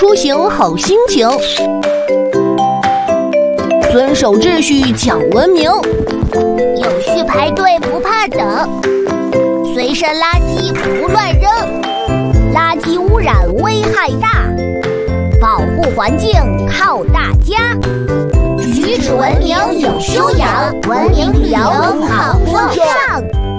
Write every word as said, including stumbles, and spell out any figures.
出行好心情，遵守秩序讲文明， 有序排队不怕等，随身垃圾不乱扔，垃圾污染危害大，保护环境靠大家。举止文明有修养，文明旅游好风尚。